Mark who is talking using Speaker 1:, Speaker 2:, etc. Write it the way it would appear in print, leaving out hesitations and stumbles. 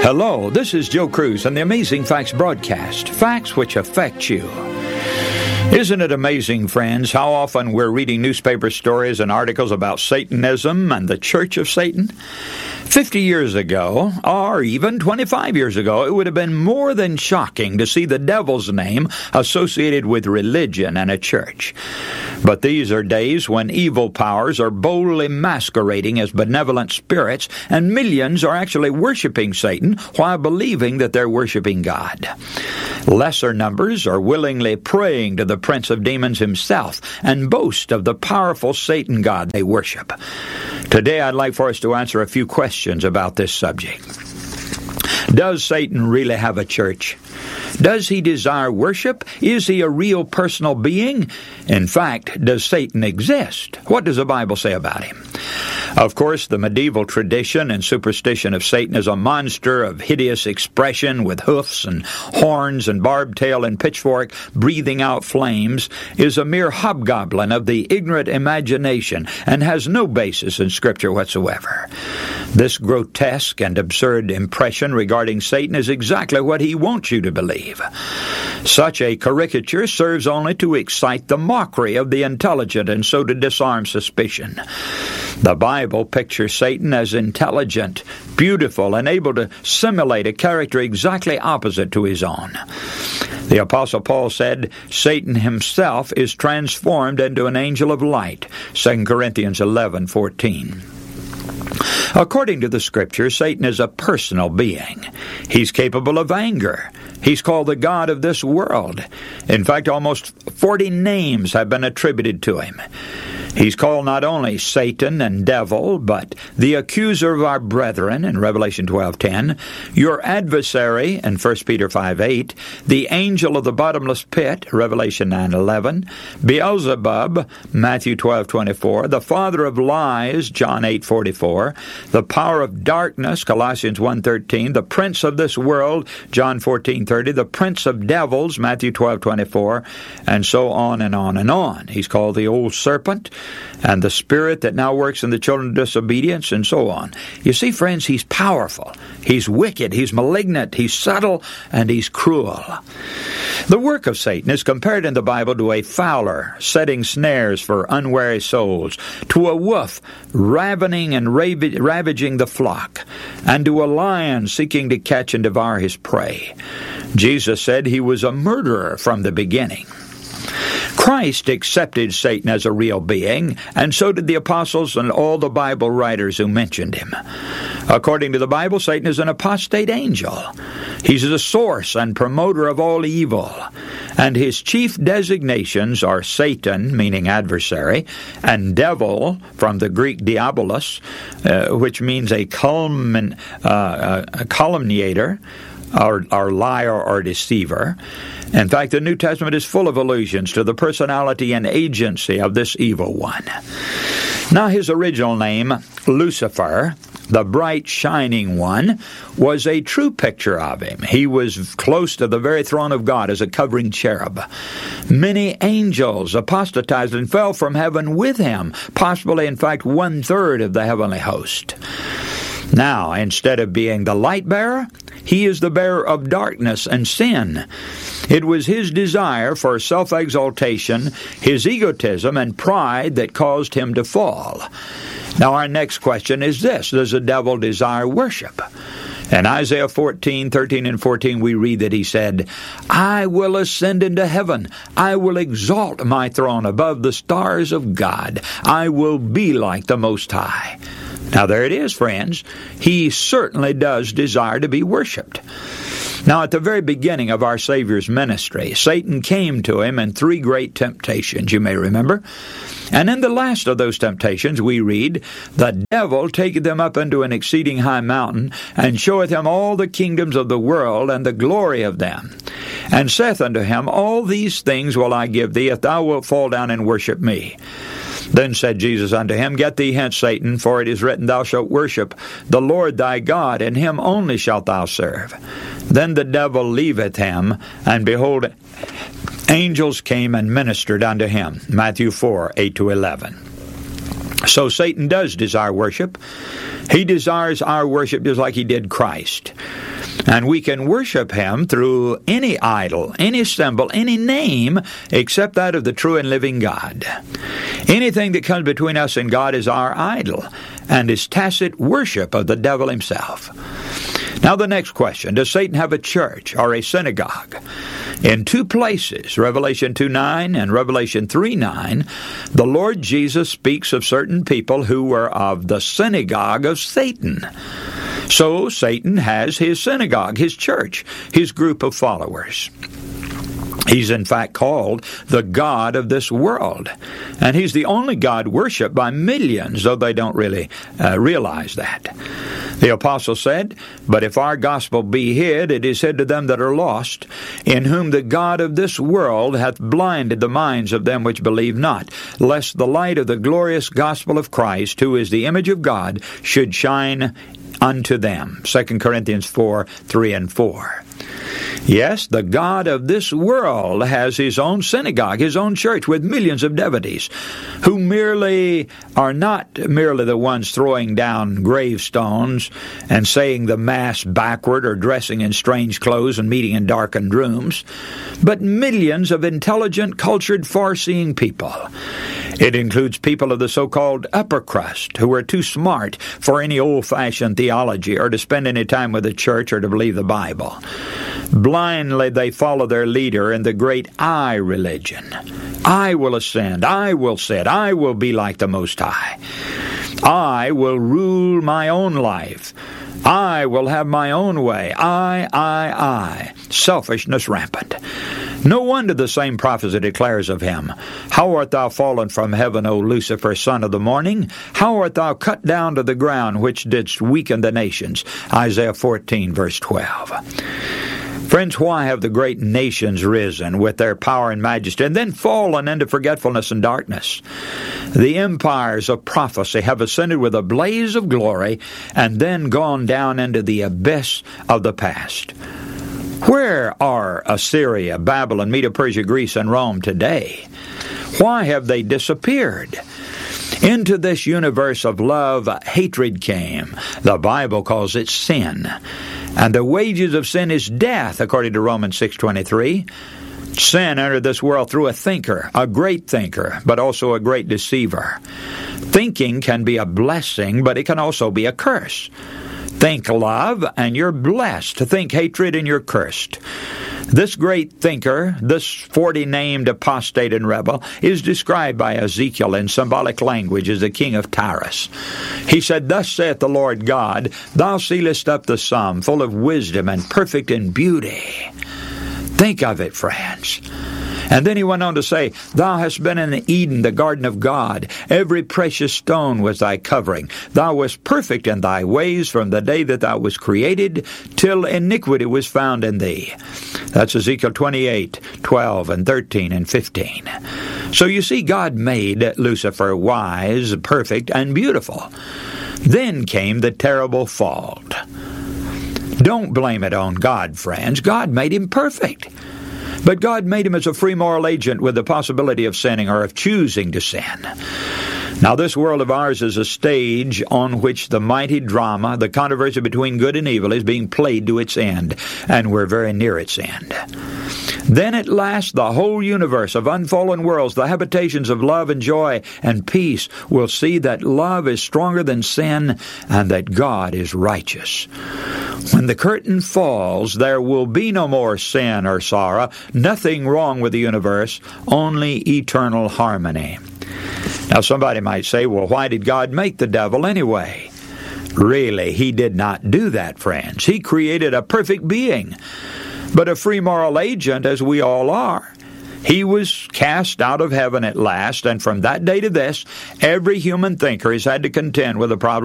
Speaker 1: Hello, this is Joe Cruz on the Amazing Facts broadcast, facts which affect you. Isn't it amazing, friends, how often we're reading newspaper stories and articles about Satanism and the Church of Satan? 50 years ago, or even 25 years ago, it would have been more than shocking to see the devil's name associated with religion and a church. But these are days when evil powers are boldly masquerading as benevolent spirits, and millions are actually worshiping Satan while believing that they're worshiping God. Lesser numbers are willingly praying to the prince of demons himself and boast of the powerful Satan god they worship. Today I'd like for us to answer a few questions about this subject. Does Satan really have a church? Does he desire worship? Is he a real personal being? In fact, does Satan exist? What does the Bible say about him? Of course, the medieval tradition and superstition of Satan as a monster of hideous expression with hoofs and horns and barbed tail and pitchfork breathing out flames is a mere hobgoblin of the ignorant imagination and has no basis in Scripture whatsoever. This grotesque and absurd impression regarding Satan is exactly what he wants you to believe. Such a caricature serves only to excite the mockery of the intelligent and so to disarm suspicion. The Bible pictures Satan as intelligent, beautiful, and able to simulate a character exactly opposite to his own. The Apostle Paul said, Satan himself is transformed into an angel of light, 2 Corinthians 11:14. According to the Scripture, Satan is a personal being. He's capable of anger. He's called the god of this world. In fact, almost 40 names have been attributed to him. He's called not only Satan and devil, but the accuser of our brethren in Revelation 12:10, your adversary in 1 Peter 5:8, the angel of the bottomless pit, Revelation 9:11, Beelzebub, Matthew 12:24, the father of lies, John 8:44, the power of darkness, Colossians 1:13, the prince of this world, John 14:30, the prince of devils, Matthew 12:24, and so on and on and on. He's called the old serpent, and the spirit that now works in the children of disobedience, and so on. You see, friends, he's powerful, he's wicked, he's malignant, he's subtle, and he's cruel. The work of Satan is compared in the Bible to a fowler setting snares for unwary souls, to a wolf ravening and ravaging the flock, and to a lion seeking to catch and devour his prey. Jesus said he was a murderer from the beginning. Christ accepted Satan as a real being, and so did the apostles and all the Bible writers who mentioned him. According to the Bible, Satan is an apostate angel. He's the source and promoter of all evil, and his chief designations are Satan, meaning adversary, and devil, from the Greek diabolos, which means a calumniator, or liar or deceiver. In fact, the New Testament is full of allusions to the personality and agency of this evil one. Now, his original name, Lucifer, the bright shining one, was a true picture of him. He was close to the very throne of God as a covering cherub. Many angels apostatized and fell from heaven with him, possibly, in fact, 1/3 of the heavenly host. Now, instead of being the light bearer, he is the bearer of darkness and sin. It was his desire for self-exaltation, his egotism, and pride that caused him to fall. Now, our next question is this: does the devil desire worship? In Isaiah 14:13 and 14, we read that he said, I will ascend into heaven. I will exalt my throne above the stars of God. I will be like the Most High. Now, there it is, friends. He certainly does desire to be worshipped. Now, at the very beginning of our Savior's ministry, Satan came to him in 3 great temptations, you may remember. And in the last of those temptations, we read, the devil taketh them up into an exceeding high mountain, and showeth him all the kingdoms of the world, and the glory of them. And saith unto him, all these things will I give thee, if thou wilt fall down and worship me. Then said Jesus unto him, Get thee hence, Satan, for it is written, Thou shalt worship the Lord thy God, and him only shalt thou serve. Then the devil leaveth him, and behold, angels came and ministered unto him. Matthew 4:8-11. So Satan does desire worship. He desires our worship just like he did Christ. And we can worship him through any idol, any symbol, any name, except that of the true and living God. Anything that comes between us and God is our idol, and is tacit worship of the devil himself. Now the next question, does Satan have a church or a synagogue? In two places, Revelation 2:9 and Revelation 3:9, the Lord Jesus speaks of certain people who were of the synagogue of Satan. So Satan has his synagogue, his church, his group of followers. He's in fact called the God of this world. And he's the only God worshipped by millions, though they don't really realize that. The apostle said, "But if our gospel be hid, it is hid to them that are lost, in whom the God of this world hath blinded the minds of them which believe not, lest the light of the glorious gospel of Christ, who is the image of God, should shine unto them." 2 Corinthians 4:3 and 4. Yes, the God of this world has his own synagogue, his own church with millions of devotees who are not merely the ones throwing down gravestones and saying the Mass backward or dressing in strange clothes and meeting in darkened rooms, but millions of intelligent, cultured, far-seeing people. It includes people of the so-called upper crust who are too smart for any old-fashioned theology or to spend any time with the church or to believe the Bible. Blindly they follow their leader in the great I religion. I will ascend, I will sit, I will be like the Most High. I will rule my own life. I will have my own way. I. Selfishness rampant. No wonder the same prophecy declares of him, "How art thou fallen from heaven, O Lucifer, son of the morning? How art thou cut down to the ground, which didst weaken the nations?" Isaiah 14, verse 12. Friends, why have the great nations risen with their power and majesty and then fallen into forgetfulness and darkness? The empires of prophecy have ascended with a blaze of glory and then gone down into the abyss of the past. Where are Assyria, Babylon, Medo-Persia, Greece, and Rome today? Why have they disappeared? Into this universe of love, hatred came. The Bible calls it sin. And the wages of sin is death, according to Romans 6:23. Sin entered this world through a thinker, a great thinker, but also a great deceiver. Thinking can be a blessing, but it can also be a curse. Think love, and you're blessed. Think hatred, and you're cursed. This great thinker, this 40-named apostate and rebel, is described by Ezekiel in symbolic language as the king of Tyrus. He said, "Thus saith the Lord God, thou sealest up the sum, full of wisdom and perfect in beauty." Think of it, friends. And then he went on to say, "Thou hast been in Eden, the garden of God. Every precious stone was thy covering. Thou wast perfect in thy ways from the day that thou wast created, till iniquity was found in thee." That's Ezekiel 28:12 and 13 and 15. So you see, God made Lucifer wise, perfect, and beautiful. Then came the terrible fall. Don't blame it on God, friends. God made him perfect. But God made him as a free moral agent with the possibility of sinning or of choosing to sin. Now, this world of ours is a stage on which the mighty drama, the controversy between good and evil, is being played to its end, and we're very near its end. Then at last the whole universe of unfallen worlds, the habitations of love and joy and peace, will see that love is stronger than sin and that God is righteous. When the curtain falls, there will be no more sin or sorrow, nothing wrong with the universe, only eternal harmony. Now somebody might say, well, why did God make the devil anyway? Really, he did not do that, friends. He created a perfect being, but a free moral agent, as we all are. He was cast out of heaven at last, and from that day to this, every human thinker has had to contend with the problem